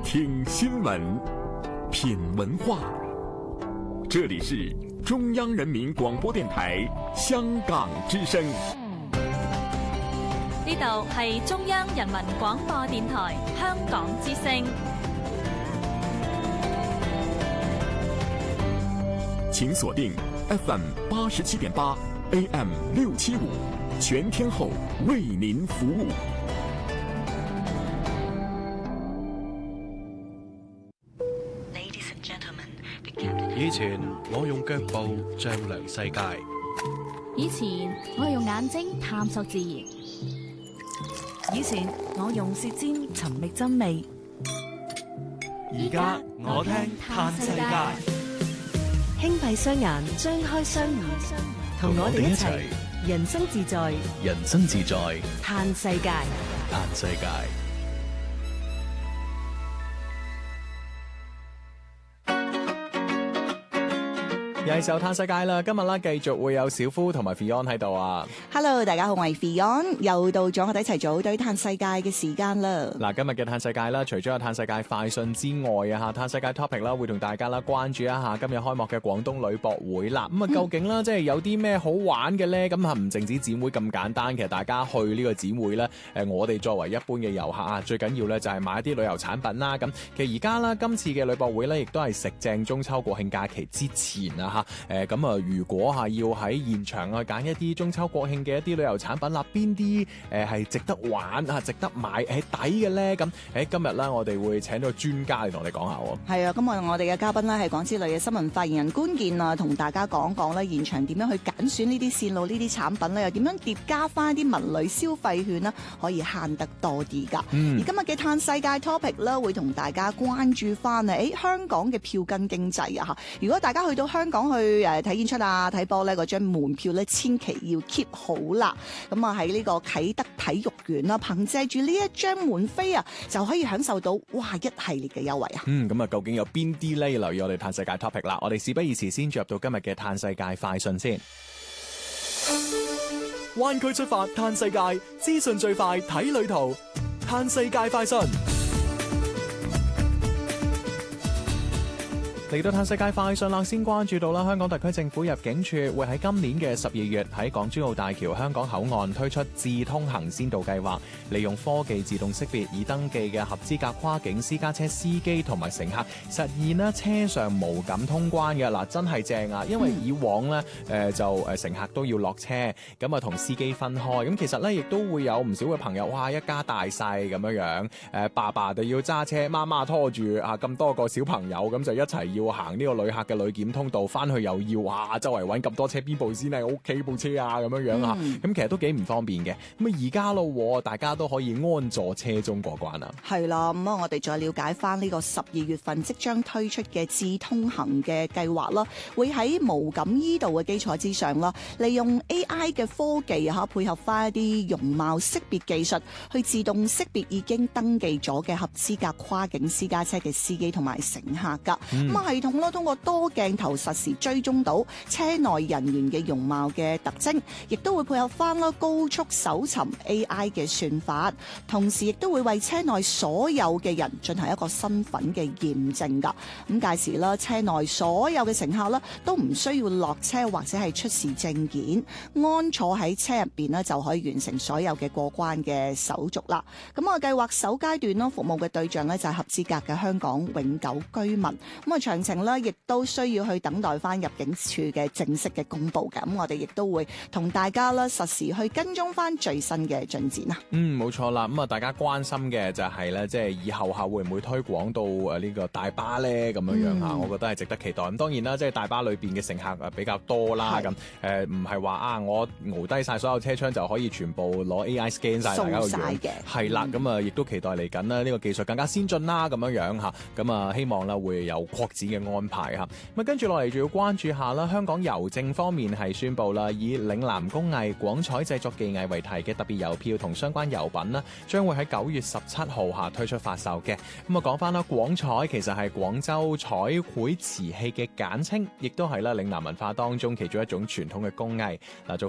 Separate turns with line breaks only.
听新闻，品文化。这里是中央人民广播电台香港之声。
呢度係中央人民廣播電台香港之聲。
請鎖定 FM 87.8 AM 675，全天候為您服務。
以前我用腳步丈量世界，
以前我係用眼睛探索自然，
以前我用舌尖尋覓真味，
而家我聽嘆世界。
輕閉雙眼，張開雙耳，同我哋一齊人生自在，
人生自在，
嘆世界，
嘆世界。
又係時候嘆世界啦！今日啦，繼續會有小夫同埋 Fion 喺度啊。
Hello， 大家好，我係 Fion， 又到咗我哋一齊組隊嘆世界嘅時間啦。
嗱，今日嘅嘆世界啦，除咗有嘆世界快訊之外啊，嘆世界 topic 啦，會同大家啦關注一下今日開幕嘅廣東旅博會啦。咁啊，究竟啦，即係有啲咩好玩嘅咧？咁啊，唔淨止展會咁簡單，其實大家去呢個展會咧，我哋作為一般嘅遊客啊，最緊要咧就係買一啲旅遊產品啦。咁其實而家啦，今次嘅旅博會咧，亦都係食正中秋國慶假期之前啊。咁啊，如果要喺現場去揀一啲中秋國慶嘅一啲旅遊產品啦，邊啲係值得玩啊、值得買係抵嘅咧？咁今日咧，我哋會請到專家嚟同我哋講下喎。
係啊，咁我哋嘅嘉賓咧係港之旅嘅新聞發言人官健啊，同大家講講咧現場點樣去揀選呢啲線路呢啲產品咧，又點樣疊加翻啲文旅消費券啦，可以慳得多啲㗎。而今日嘅嘆世界 topic 咧，會同大家關注翻香港嘅票根經濟啊嚇。如果大家去到香港去睇演出啊、睇波咧，嗰張門票咧，千祈要 keep 好啦。咁啊，喺呢個啟德體育園啦，憑借住呢一張門飛啊，就可以享受到哇一系列嘅優惠啊。
咁啊，究竟有邊啲咧？要留意我哋嘆世界 topic 啦。我哋事不宜遲，先進入到今日嘅嘆世界快訊先。灣區出發嘆世界，資訊最快睇旅途，嘆世界快訊。嚟到嘆世界快訊啦，先關注到啦，香港特區政府入境處會喺今年嘅12月喺港珠澳大橋香港口岸推出智通行先導計劃，利用科技自動識別已登記嘅合資格跨境私家車司機同埋乘客，實現啦車上無感通關嘅。嗱，真係正啊！因為以往咧就乘客都要落車，咁啊同司機分開，咁其實咧亦都會有唔少嘅朋友，哇一家大細咁樣爸爸就要揸車，媽媽拖住咁多個小朋友，咁就一齊要行呢個旅客嘅旅檢通道，翻去又要周圍揾咁多車，邊部先係屋企部車啊咁樣啊，咁其實都幾唔方便嘅。咁啊而家咯，大家都可以安坐車中過關啦。係啦，咁我哋再了解翻呢個12月份即將推出嘅智通行嘅計劃啦，會喺無感依度嘅基礎之上啦，利用 AI 嘅科技配合翻一啲容貌識別技術，去自動識別已經登記咗嘅合資格跨境私家車嘅司機同埋乘客噶。咁系統通過多鏡頭實時追蹤到車內人員嘅容貌嘅特徵，亦都會配合翻高速搜尋 AI 嘅算法，同時亦都會為車內所有嘅人進行一個身份嘅驗證噶。咁屆時啦，車內所有嘅乘客啦都唔需要落車或者係出示證件，安坐喺車入邊就可以完成所有嘅過關嘅手續啦。咁計劃首階段服務嘅對象就係合資格嘅香港永久居民。咁詳情亦都需要去等待翻入境處嘅正式嘅公布嘅。咁我哋亦都會同大家實時去跟蹤翻最新嘅進展啊。冇錯啦。咁大家關心嘅就係咧，即係以後會唔會推廣到呢個大巴咧咁樣啊？我覺得係值得期待。咁當然啦，即係大巴裏邊嘅乘客比較多啦。咁唔係話我熬低晒所有車窗就可以全部攞 AI scan 晒大家個樣嘅。係啦，咁亦都期待嚟緊啦，呢個技術更加先進啦，咁樣吓。咁希望啦會有擴展嘅安排吓。咁跟住落嚟仲要關注下啦，香港郵政方面係宣布啦，以嶺南工藝廣彩製作技藝為題嘅特別郵票同相關郵品啦，將會喺9月17號推出發售嘅。咁講翻啦，廣彩其實係廣州彩繪瓷器嘅簡稱，亦都係啦嶺南文化當中其中一種傳統嘅工藝。嗱，做